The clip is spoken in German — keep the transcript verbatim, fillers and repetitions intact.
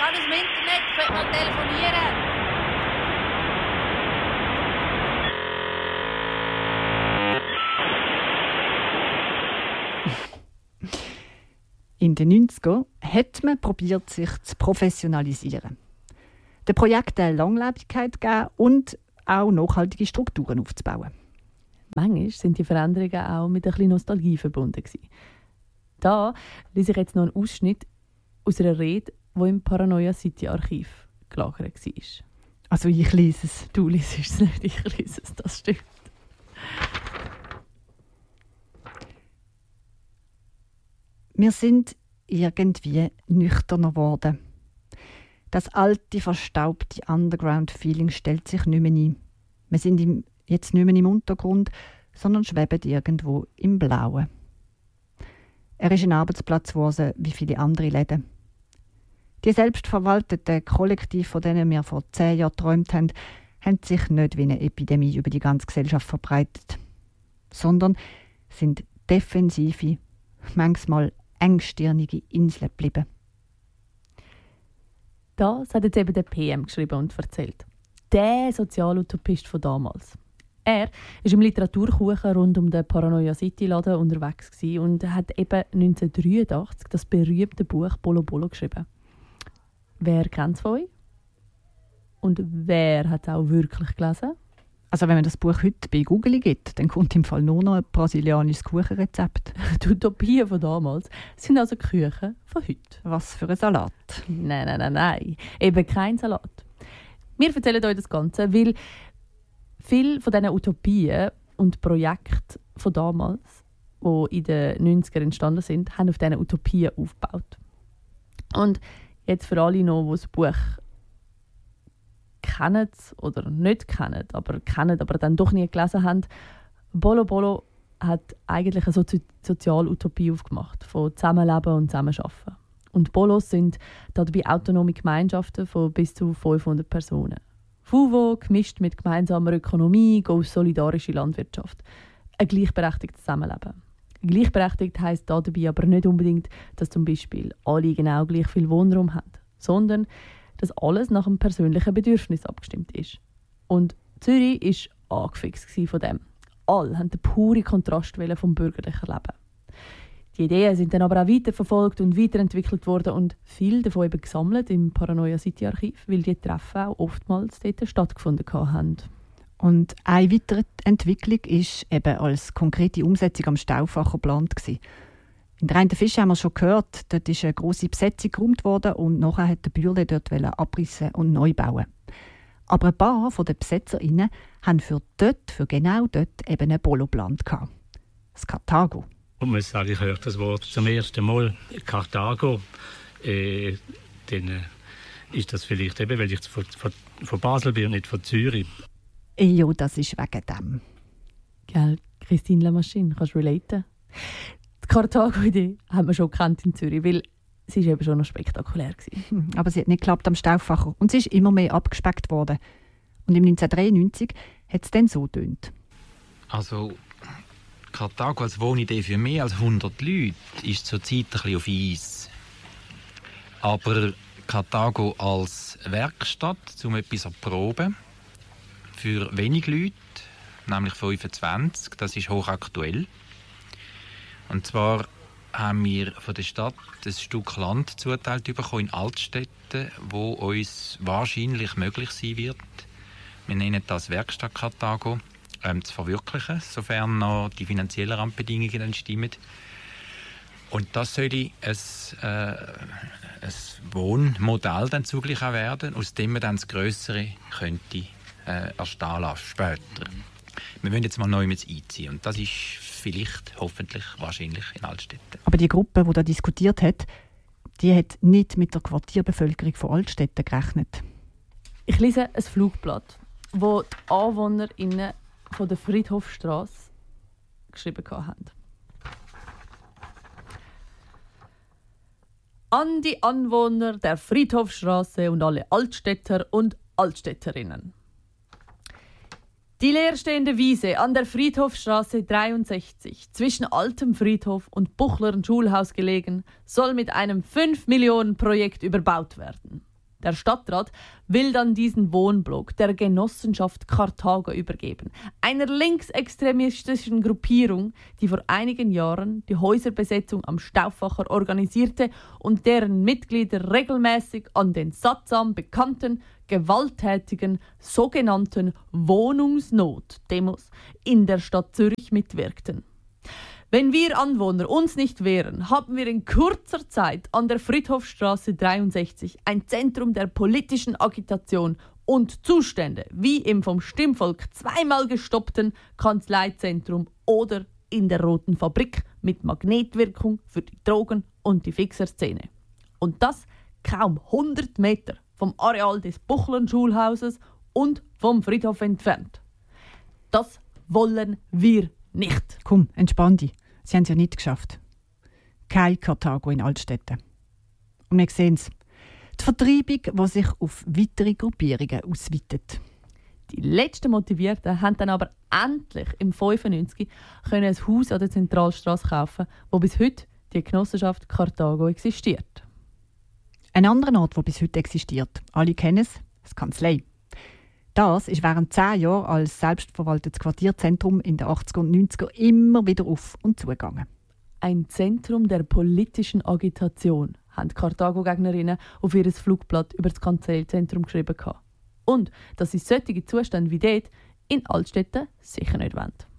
kann aus dem Internet, ich will noch telefonieren. In den neunzigern hat man probiert, sich zu professionalisieren. Den Projekten eine Langlebigkeit zu geben und auch nachhaltige Strukturen aufzubauen. Manchmal sind die Veränderungen auch mit ein bisschen Nostalgie verbunden. Da lese ich jetzt noch einen Ausschnitt aus einer Rede, die im Paranoia City Archiv gelagert war. Also ich lese es. Du liest es nicht, ich lese es, das stimmt. Wir sind irgendwie nüchterner geworden. Das alte, verstaubte Underground-Feeling stellt sich nicht mehr ein. Wir sind im, jetzt nicht mehr im Untergrund, sondern schweben irgendwo im Blauen. Er ist ein Arbeitsplatz geworden, wie viele andere Läden. Die selbstverwalteten Kollektive, von denen wir vor zehn Jahren geträumt haben, haben sich nicht wie eine Epidemie über die ganze Gesellschaft verbreitet, sondern sind defensive, manchmal engstirnige Inseln geblieben. Das hat jetzt eben der P M geschrieben und erzählt. Der Sozialutopist von damals. Er war im Literaturkuchen rund um den Paranoia City Laden unterwegs und hat eben neunzehnhundertdreiundachtzig das berühmte Buch Bolo Bolo geschrieben. Wer kennt es von euch? Und wer hat es auch wirklich gelesen? Also wenn man das Buch heute bei Google gibt, dann kommt im Fall nur noch ein brasilianisches Kuchenrezept. Die Utopien von damals sind also die Küchen von heute. Was für ein Salat. Nein, nein, nein, nein. Eben kein Salat. Wir erzählen euch das Ganze, weil viele von diesen Utopien und Projekten von damals, die in den neunzigern entstanden sind, haben auf diesen Utopien aufgebaut. Und jetzt für alle noch, die das Buch kennen oder nicht kennen, aber kennen, aber dann doch nie gelesen haben, Bolo Bolo hat eigentlich eine Sozi- Sozialutopie aufgemacht, von Zusammenleben und Zusammenarbeiten. Und Bolos sind dabei autonome Gemeinschaften von bis zu fünfhundert Personen. FUVO gemischt mit gemeinsamer Ökonomie, aus solidarische Landwirtschaft. Ein gleichberechtigtes Zusammenleben. Gleichberechtigt heisst dabei aber nicht unbedingt, dass zum Beispiel alle genau gleich viel Wohnraum haben, sondern dass alles nach dem persönlichen Bedürfnis abgestimmt ist. Und Zürich war angefixt von dem. Alle wollten den puren Kontrast vom bürgerlichen Leben. Die Ideen sind dann aber auch weiterverfolgt und weiterentwickelt worden und viel davon eben gesammelt im Paranoia City Archiv, weil die Treffen auch oftmals dort stattgefunden haben. Und eine weitere Entwicklung war eben als konkrete Umsetzung am Stauffacher geplant. In der einen Fische haben wir schon gehört, dort ist eine grosse Besetzung geräumt worden und nachher hat der Bürle dort abrissen und neu bauen. Aber ein paar von den BesetzerInnen haben für dort, für genau dort eben einen Bolo-Plan gehabt. Das Karthago. Ich muss sagen, ich höre das Wort zum ersten Mal. Karthago. Äh, dann äh, ist das vielleicht eben, weil ich von, von, von Basel bin und nicht von Zürich. Ja, das ist wegen dem. Gell, Christine Lamaschine, kannst du relaten? Die Karthago-Idee haben wir schon gekannt in Zürich, weil sie war eben schon noch spektakulär gewesen. Aber sie hat nicht geklappt am Stauffacher und sie ist immer mehr abgespeckt worden. Und im neunzehnhundertdreiundneunzig hat es dann so getönt. Also, Karthago als Wohnidee für mehr als hundert Leute ist zurzeit ein bisschen auf Eis. Aber Karthago als Werkstatt, um etwas zu proben, für wenige Leute, nämlich fünfundzwanzig, das ist hochaktuell. Und zwar haben wir von der Stadt ein Stück Land zugeteilt bekommen in Altstädten, wo uns wahrscheinlich möglich sein wird. Wir nennen das Werkstatt Karthago, ähm, zu verwirklichen, sofern noch die finanziellen Rahmenbedingungen dann stimmen. Und das soll ein, äh, ein Wohnmodell dann zugleich auch werden, aus dem man dann das Grössere könnte äh, erstehen lassen später. Wir wollen jetzt mal neu mit einziehen und das ist vielleicht, hoffentlich, wahrscheinlich in Altstädten. Aber die Gruppe, die da diskutiert hat, die hat nicht mit der Quartierbevölkerung von Altstädten gerechnet. Ich lese ein Flugblatt, das die AnwohnerInnen von der Friedhofstrasse geschrieben haben. An die Anwohner der Friedhofstrasse und alle Altstädter und Altstädterinnen. Die leerstehende Wiese an der Friedhofstraße dreiundsechzig, zwischen Altem Friedhof und Buchlern Schulhaus gelegen, soll mit einem fünf Millionen Projekt überbaut werden. Der Stadtrat will dann diesen Wohnblock der Genossenschaft Karthago übergeben, einer linksextremistischen Gruppierung, die vor einigen Jahren die Häuserbesetzung am Stauffacher organisierte und deren Mitglieder regelmäßig an den sattsam bekannten, gewalttätigen sogenannten Wohnungsnot-Demos in der Stadt Zürich mitwirkten. Wenn wir Anwohner uns nicht wehren, haben wir in kurzer Zeit an der Friedhofstraße dreiundsechzig ein Zentrum der politischen Agitation und Zustände wie im vom Stimmvolk zweimal gestoppten Kanzleizentrum oder in der Roten Fabrik mit Magnetwirkung für die Drogen- und die Fixerszene. Und das kaum hundert Meter vom Areal des Buchlen-Schulhauses und vom Friedhof entfernt. Das wollen wir nicht. Komm, entspann dich. Sie haben es ja nicht geschafft. Kein Karthago in Altstädten. Und wir sehen es. Die Vertreibung, die sich auf weitere Gruppierungen ausweitet. Die letzten Motivierten haben dann aber endlich im fünfundneunzig können ein Haus an der Zentralstraße kaufen, wo bis heute die Genossenschaft Karthago existiert. Ein anderer Ort, der bis heute existiert, alle kennen es, das Kanzlei. Das ist während zehn Jahren als selbstverwaltetes Quartierzentrum in den achtziger und neunziger immer wieder auf und zugegangen. Ein Zentrum der politischen Agitation, haben die Karthago-Gegnerinnen auf ihr Flugblatt über das Kanzleizentrum geschrieben. Und dass sie solche Zustände wie dort in Altstädten sicher nicht wollen.